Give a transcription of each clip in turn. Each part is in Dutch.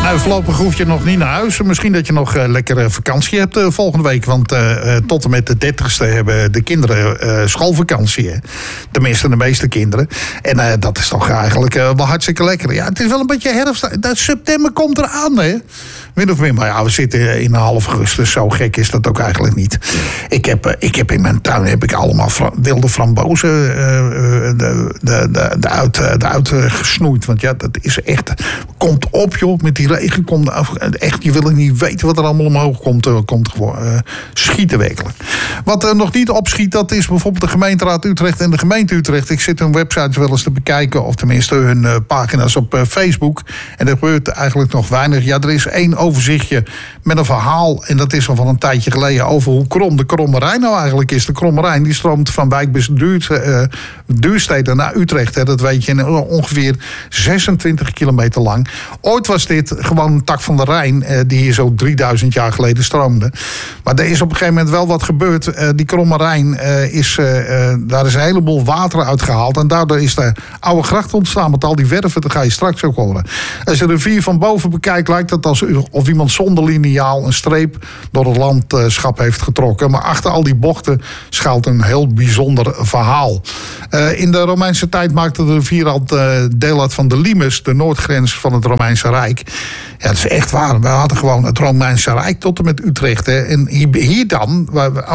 Nou, voorlopig hoef je nog niet naar huis. Misschien dat je nog lekker vakantie hebt volgende week. Want tot en met de 30ste hebben de kinderen schoolvakantie. Hè? Tenminste, de meeste kinderen. En dat is toch eigenlijk wel hartstikke lekker. Ja, het is wel een beetje herfst. September komt eraan, hè? Min of meer. Maar ja, we zitten in half augustus. Zo gek is dat ook eigenlijk niet. Ik heb in mijn tuin allemaal wilde frambozen eruit gesnoeid. Want ja, dat is echt... Komt op, joh, met die regen. Echt, je wil niet weten wat er allemaal omhoog komt gewoon schieten werkelijk. Wat nog niet opschiet, dat is bijvoorbeeld de gemeenteraad Utrecht en de gemeente Utrecht. Ik zit hun websites wel eens te bekijken, of tenminste hun pagina's op Facebook. En er gebeurt eigenlijk nog weinig. Ja, er is één overzichtje met een verhaal, en dat is al van een tijdje geleden, over hoe krom de Kromme Rijn nou eigenlijk is. De Kromme Rijn die stroomt van Wijk Duurstede naar Utrecht. Hè. Dat weet je, ongeveer 26 kilometer lang. Ooit was dit gewoon een tak van de Rijn, die hier zo 3000 jaar geleden stroomde. Maar er is op een gegeven moment wel wat gebeurd. Die Kromme Rijn, daar is een heleboel water uitgehaald. En daardoor is de oude gracht ontstaan met al die werven. Dat ga je straks ook horen. Als je de rivier van boven bekijkt, lijkt het alsof iemand zonder liniaal een streep door het landschap heeft getrokken. Maar achter al die bochten schuilt een heel bijzonder verhaal. In de Romeinse tijd maakte de rivier al deel uit van de Limes, de noordgrens van het Romeinse Rijk. Ja, dat is echt waar. We hadden gewoon het Romeinse Rijk tot en met Utrecht. Hè. En hier dan,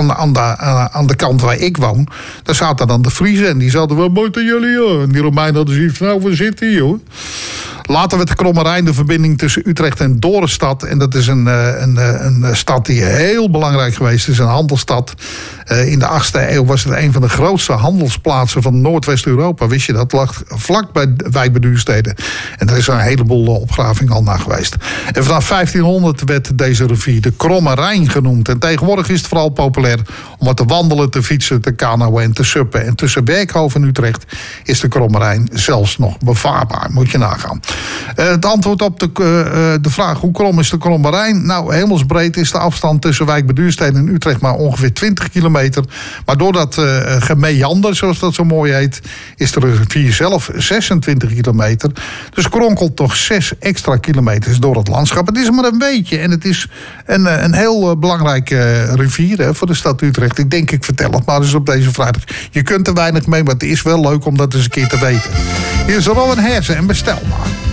aan de kant waar ik woon, daar zaten dan de Friezen. En die zeiden, wat moeten jullie, joh? En die Romeinen hadden zoiets, nou, we zitten hier, joh. Later werd de Kromme Rijn de verbinding tussen Utrecht en Dorestad. En dat is een stad die heel belangrijk geweest is. Een handelsstad. In de 8e eeuw was het een van de grootste handelsplaatsen van Noordwest-Europa. Wist je dat? Lag vlak bij Wijk bij Duurstede. En er is een heleboel opgraving al naar geweest. En vanaf 1500 werd deze rivier de Kromme Rijn genoemd. En tegenwoordig is het vooral populair om er te wandelen, te fietsen, te kanoën en te suppen. En tussen Berkhoven en Utrecht is de Kromme Rijn zelfs nog bevaarbaar. Moet je nagaan. Het antwoord op de vraag hoe krom is de Kromme Rijn? Nou, hemelsbreed is de afstand tussen Wijk bij Duurstede en Utrecht maar ongeveer 20 kilometer. Maar door dat gemeander, zoals dat zo mooi heet, is de rivier zelf 26 kilometer. Dus kronkelt toch 6 extra kilometers door het landschap. Het is maar een beetje. En het is een heel belangrijke rivier, hè, voor de stad Utrecht. Ik vertel het maar eens op deze vrijdag. Je kunt er weinig mee, maar het is wel leuk om dat eens een keer te weten. Hier is Rowan Hersen en Bestel maar.